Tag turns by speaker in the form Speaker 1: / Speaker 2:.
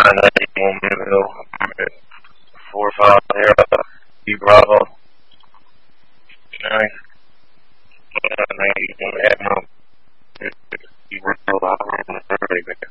Speaker 1: 91 minute 4-5 here, B Bravo, 9, 91 at home, B Bravo, 30 minutes.